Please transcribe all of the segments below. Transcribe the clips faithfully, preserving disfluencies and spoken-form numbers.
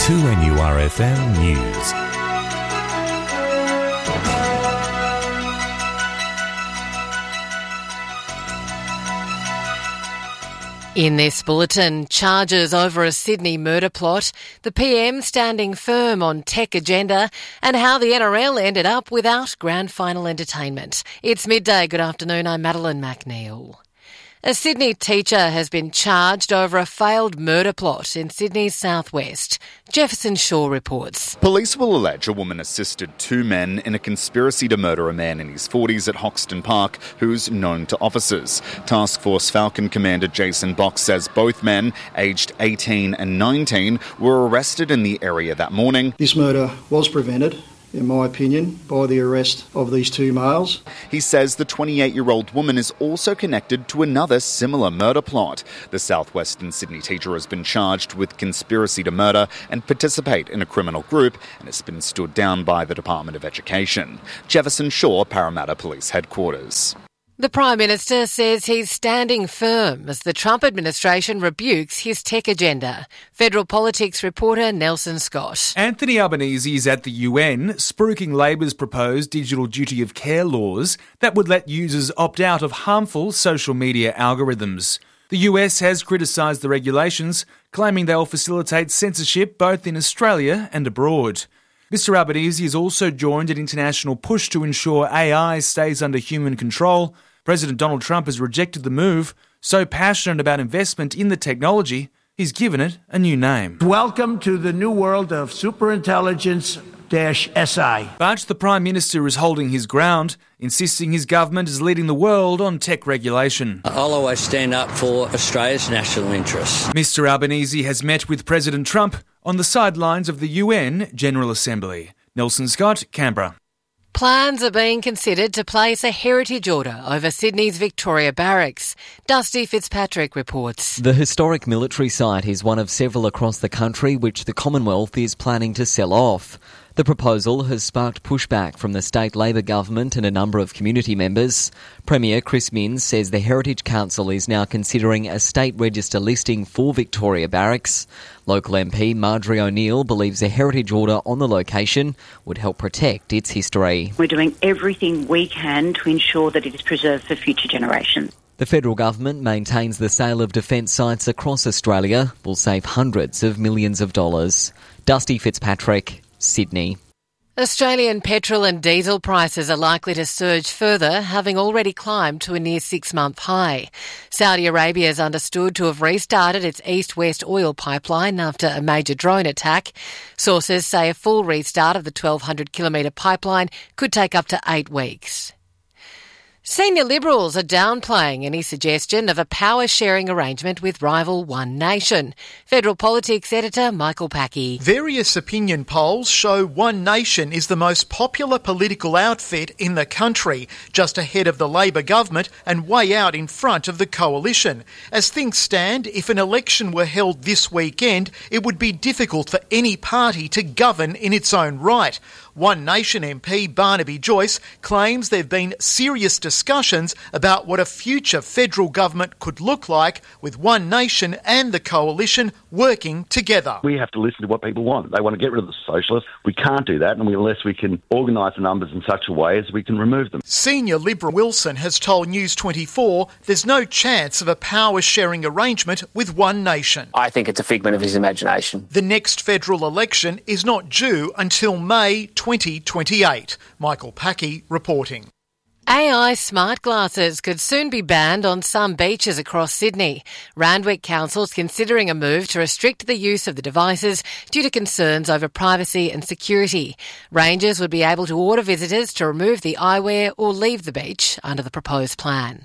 two N U R F M News. In this bulletin, charges over a Sydney murder plot, the P M standing firm on tech agenda, and how the N R L ended up without grand final entertainment. It's midday. Good afternoon. I'm Madeline McNeil. A Sydney teacher has been charged over a failed murder plot in Sydney's southwest. Jefferson Shaw reports. Police will allege a woman assisted two men in a conspiracy to murder a man in his forties at Hoxton Park who's known to officers. Task Force Falcon Commander Jason Box says both men, aged eighteen and nineteen, were arrested in the area that morning. This murder was prevented, in my opinion, by the arrest of these two males. He says the twenty-eight-year-old woman is also connected to another similar murder plot. The southwestern Sydney teacher has been charged with conspiracy to murder and participate in a criminal group and has been stood down by the Department of Education. Jefferson Shaw, Parramatta Police Headquarters. The Prime Minister says he's standing firm as the Trump administration rebukes his tech agenda. Federal Politics reporter Nelson Scott. Anthony Albanese is at the U N spruiking Labor's proposed digital duty of care laws that would let users opt out of harmful social media algorithms. The U S has criticised the regulations, claiming they'll facilitate censorship both in Australia and abroad. Mister Albanese has also joined an international push to ensure A I stays under human control. President Donald Trump has rejected the move, so passionate about investment in the technology, he's given it a new name. Welcome to the new world of superintelligence-S I. But the Prime Minister is holding his ground, insisting his government is leading the world on tech regulation. I'll always stand up for Australia's national interests. Mister Albanese has met with President Trump on the sidelines of the U N General Assembly. Nelson Scott, Canberra. Plans are being considered to place a heritage order over Sydney's Victoria Barracks. Dusty Fitzpatrick reports. The historic military site is one of several across the country which the Commonwealth is planning to sell off. The proposal has sparked pushback from the state Labor government and a number of community members. Premier Chris Minns says the Heritage Council is now considering a state register listing for Victoria Barracks. Local M P Marjorie O'Neill believes a heritage order on the location would help protect its history. We're doing everything we can to ensure that it is preserved for future generations. The federal government maintains the sale of defence sites across Australia will save hundreds of millions of dollars. Dusty Fitzpatrick, Sydney. Australian petrol and diesel prices are likely to surge further, having already climbed to a near six-month high. Saudi Arabia is understood to have restarted its east-west oil pipeline after a major drone attack. Sources say a full restart of the twelve hundred kilometre pipeline could take up to eight weeks. Senior Liberals are downplaying any suggestion of a power-sharing arrangement with rival One Nation. Federal Politics editor Michael Packey. Various opinion polls show One Nation is the most popular political outfit in the country, just ahead of the Labor government and way out in front of the coalition. As things stand, if an election were held this weekend, it would be difficult for any party to govern in its own right. One Nation M P Barnaby Joyce claims there have been serious discussions about what a future federal government could look like with One Nation and the coalition working together. We have to listen to what people want. They want to get rid of the socialists. We can't do that unless we can organise the numbers in such a way as we can remove them. Senior Liberal Wilson has told News twenty-four there's no chance of a power-sharing arrangement with One Nation. I think it's a figment of his imagination. The next federal election is not due until May twenty twenty-eight. Michael Packey reporting. A I smart glasses could soon be banned on some beaches across Sydney. Randwick Council's considering a move to restrict the use of the devices due to concerns over privacy and security. Rangers would be able to order visitors to remove the eyewear or leave the beach under the proposed plan.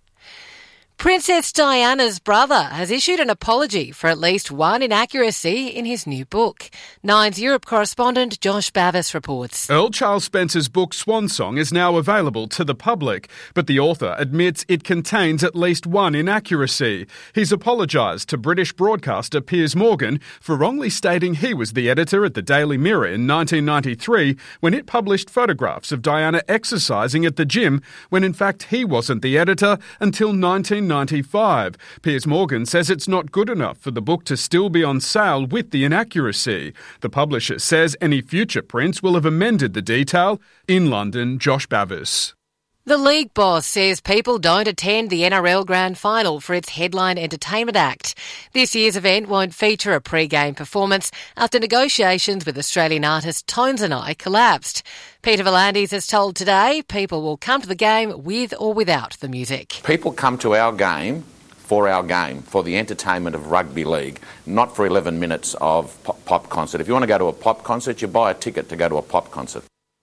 Princess Diana's brother has issued an apology for at least one inaccuracy in his new book. Nine's Europe correspondent Josh Bavis reports. Earl Charles Spencer's book Swan Song is now available to the public, but the author admits it contains at least one inaccuracy. He's apologised to British broadcaster Piers Morgan for wrongly stating he was the editor at the Daily Mirror in nineteen ninety-three when it published photographs of Diana exercising at the gym, when in fact he wasn't the editor until nineteen nineteen ninety-five. Piers Morgan says it's not good enough for the book to still be on sale with the inaccuracy. The publisher says any future prints will have amended the detail. In London, Josh Bavis. The league boss says people don't attend the N R L Grand Final for its headline entertainment act. This year's event won't feature a pre-game performance after negotiations with Australian artist Tones and I collapsed. Peter V'landys has told Today people will come to the game with or without the music. People come to our game for our game, for the entertainment of rugby league, not for eleven minutes of pop, pop concert. If you want to go to a pop concert, you buy a ticket to go to a pop concert.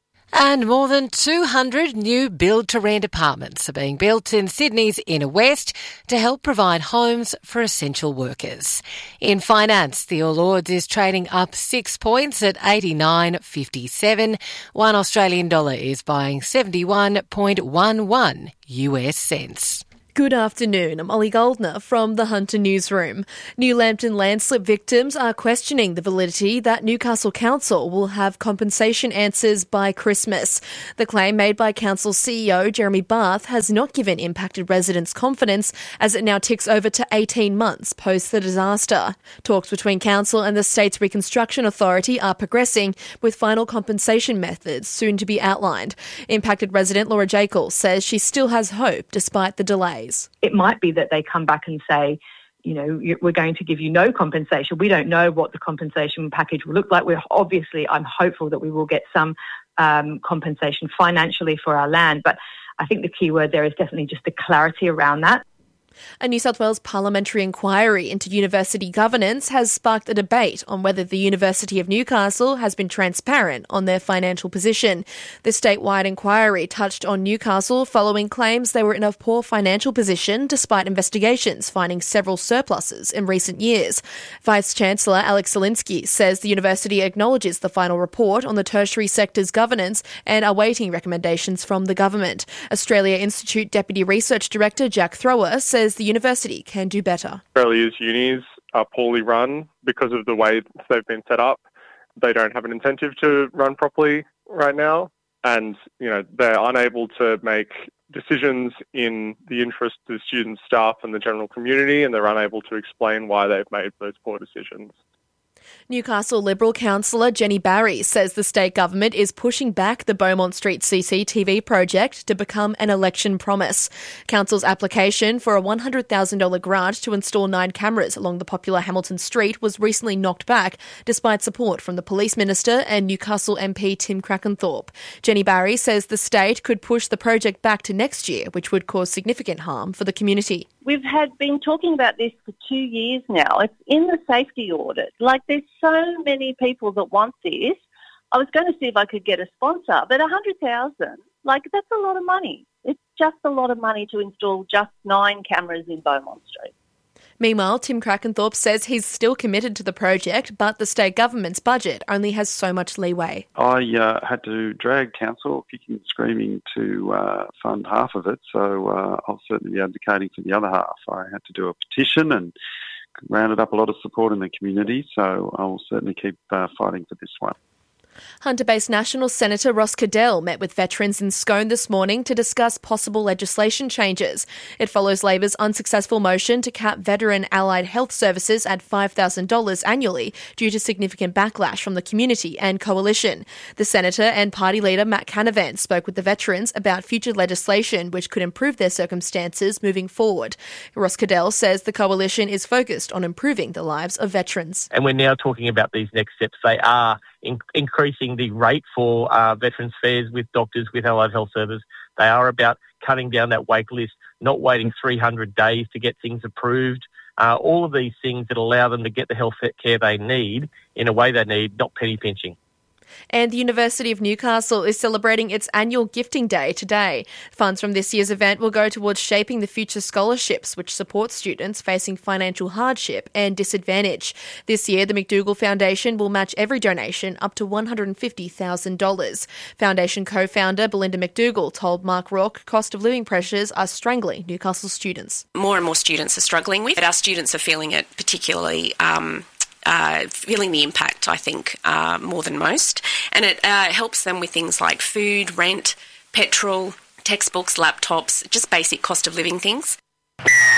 And more than two hundred new build-to-rent apartments are being built in Sydney's inner west to help provide homes for essential workers. In finance, the All Ords is trading up six points at eighty-nine fifty-seven. One Australian dollar is buying seventy-one point one one U S cents. Good afternoon, I'm Ollie Goldner from the Hunter Newsroom. New Lambton landslip victims are questioning the validity that Newcastle Council will have compensation answers by Christmas. The claim made by Council C E O Jeremy Barth has not given impacted residents confidence as it now ticks over to eighteen months post the disaster. Talks between Council and the State's Reconstruction Authority are progressing, with final compensation methods soon to be outlined. Impacted resident Laura Jekyll says she still has hope despite the delays. It might be that they come back and say, you know, we're going to give you no compensation. We don't know what the compensation package will look like. We're obviously, I'm hopeful that we will get some um, compensation financially for our land. But I think the key word there is definitely just the clarity around that. A New South Wales parliamentary inquiry into university governance has sparked a debate on whether the University of Newcastle has been transparent on their financial position. The statewide inquiry touched on Newcastle following claims they were in a poor financial position despite investigations finding several surpluses in recent years. Vice-Chancellor Alex Zielinski says the university acknowledges the final report on the tertiary sector's governance and are awaiting recommendations from the government. Australia Institute Deputy Research Director Jack Thrower says the university can do better. Australia's unis are poorly run because of the way they've been set up. They don't have an incentive to run properly right now, and you know they're unable to make decisions in the interest of students, staff and the general community, and they're unable to explain why they've made those poor decisions. Newcastle Liberal councillor Jenny Barry says the state government is pushing back the Beaumont Street C C T V project to become an election promise. Council's application for a one hundred thousand dollars grant to install nine cameras along the popular Hamilton Street was recently knocked back, despite support from the Police Minister and Newcastle M P Tim Crackenthorpe. Jenny Barry says the state could push the project back to next year, which would cause significant harm for the community. We've had been talking about this for two years now. It's in the safety audit. Like, there's so many people that want this. I was going to see if I could get a sponsor, but one hundred thousand dollars, like, that's a lot of money. It's just a lot of money to install just nine cameras in Beaumont Street. Meanwhile, Tim Crackenthorpe says he's still committed to the project, but the state government's budget only has so much leeway. I uh, had to drag council, kicking and screaming, to uh, fund half of it, so uh, I'll certainly be advocating for the other half. I had to do a petition and rounded up a lot of support in the community, so I will certainly keep uh, fighting for this one. Hunter-based National Senator Ross Cadell met with veterans in Scone this morning to discuss possible legislation changes. It follows Labor's unsuccessful motion to cap veteran allied health services at five thousand dollars annually due to significant backlash from the community and coalition. The Senator and party leader Matt Canavan spoke with the veterans about future legislation which could improve their circumstances moving forward. Ross Cadell says the coalition is focused on improving the lives of veterans. And we're now talking about these next steps. They are in- increasing the rate for uh, veterans' fares with doctors, with allied health service. They are about cutting down that wait list, not waiting three hundred days to get things approved. Uh, all of these things that allow them to get the health care they need in a way they need, not penny pinching. And the University of Newcastle is celebrating its annual Gifting Day today. Funds from this year's event will go towards shaping the future scholarships, which support students facing financial hardship and disadvantage. This year, the McDougall Foundation will match every donation up to one hundred fifty thousand dollars. Foundation co-founder Belinda McDougall told Mark Rourke cost of living pressures are strangling Newcastle students. More and more students are struggling with it. Our students are feeling it particularly um Uh, feeling the impact, I think, uh, more than most. And it uh, helps them with things like food, rent, petrol, textbooks, laptops, just basic cost of living things.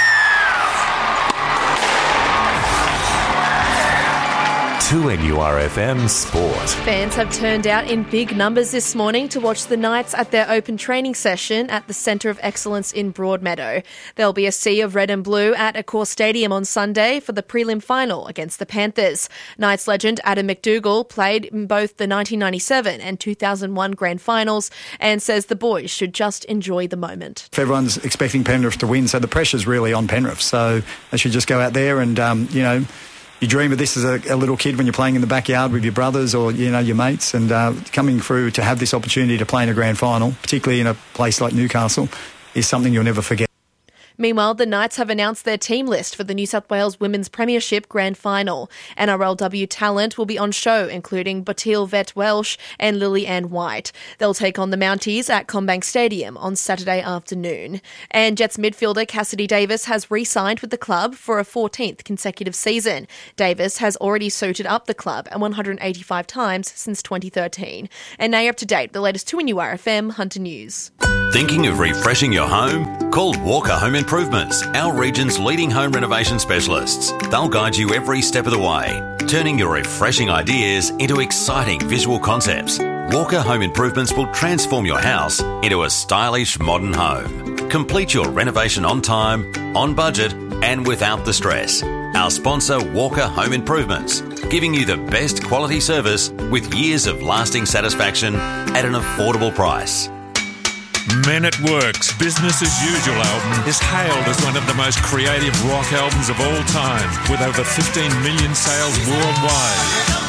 two N U R F M Sport. Fans have turned out in big numbers this morning to watch the Knights at their open training session at the Centre of Excellence in Broadmeadow. There'll be a sea of red and blue at Accor Stadium on Sunday for the prelim final against the Panthers. Knights legend Adam McDougall played in both the nineteen ninety-seven and two thousand one grand finals and says the boys should just enjoy the moment. Everyone's expecting Penrith to win, so the pressure's really on Penrith. So they should just go out there and, um, you know, you dream of this as a, a little kid when you're playing in the backyard with your brothers or, you know, your mates, and uh, coming through to have this opportunity to play in a grand final, particularly in a place like Newcastle, is something you'll never forget. Meanwhile, the Knights have announced their team list for the New South Wales Women's Premiership Grand Final. N R L W talent will be on show, including Botil Vett-Welsh and Lily Ann White. They'll take on the Mounties at CommBank Stadium on Saturday afternoon. And Jets midfielder Cassidy Davis has re-signed with the club for a fourteenth consecutive season. Davis has already suited up the club at one hundred eighty-five times since twenty thirteen. And now you're up to date, the latest two N U R F M Hunter News. Thinking of refreshing your home? Call Walker Home Improvements, our region's leading home renovation specialists. They'll guide you every step of the way, turning your refreshing ideas into exciting visual concepts. Walker Home Improvements will transform your house into a stylish modern home. Complete your renovation on time, on budget, and without the stress. Our sponsor, Walker Home Improvements, giving you the best quality service with years of lasting satisfaction at an affordable price. Men at Work's Business as Usual album is hailed as one of the most creative rock albums of all time, with over fifteen million sales worldwide.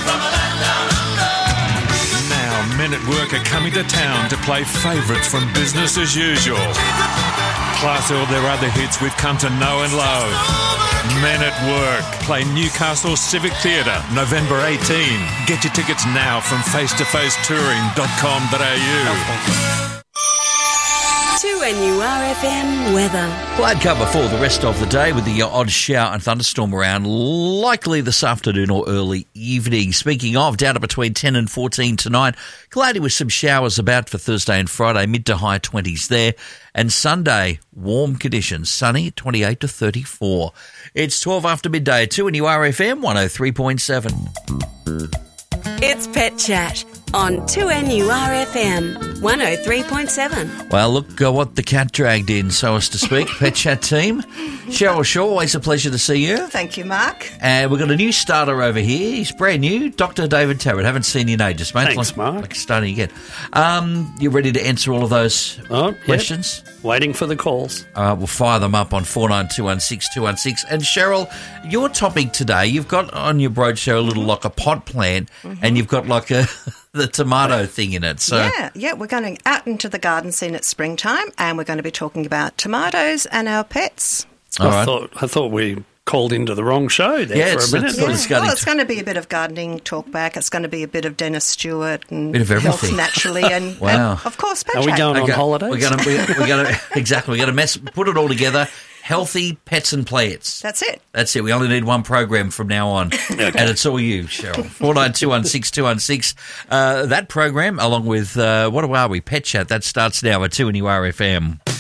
Now, Men at Work are coming to town to play favourites from Business as Usual, plus all their other hits we've come to know and love. Men at Work play Newcastle Civic Theatre November eighteenth. Get your tickets now from face to face touring dot com dot a u. two N U R F M weather. Cloud cover for the rest of the day with the odd shower and thunderstorm around, likely this afternoon or early evening. Speaking of, down to between ten and fourteen tonight. Cloudy with some showers about for Thursday and Friday, mid to high twenties there. And Sunday, warm conditions, sunny, twenty-eight to thirty-four. It's twelve after midday at two N U R F M one oh three point seven. It's Pet Chat on two N U R F M one oh three point seven. Well, look uh, what the cat dragged in, so as to speak. Pet Chat team. Cheryl Shaw, always a pleasure to see you. Thank you, Mark. And we've got a new starter over here. He's brand new, Doctor David Tarrant. Haven't seen you in ages, mate. Thanks, like, Mark. Like starting again. Um, you ready to answer all of those oh, questions? Yep. Waiting for the calls. Uh, we'll fire them up on four nine two one six two one six. And Cheryl, your topic today, you've got on your brochure a little like a pot plant, mm-hmm. and you've got like a the tomato thing in it. So yeah, yeah, we're going out into the garden scene at springtime, and we're going to be talking about tomatoes and our pets. I right. thought I thought we called into the wrong show there yeah, for a minute. Yeah. It's well, it's going to be a bit of gardening talk back. It's going to be a bit of Dennis Stewart and bit of everything. Health Naturally, and, wow. and of course, Pet Are we going okay. on holidays? We're going to we're going to exactly. We're going to mess put it all together. Healthy pets and plants. That's it. That's it. We only need one program from now on. Okay. And it's all you, Cheryl. four nine two one six two one six. Uh, that program, along with, uh, what are we? Pet Chat, that starts now at two N U R F M.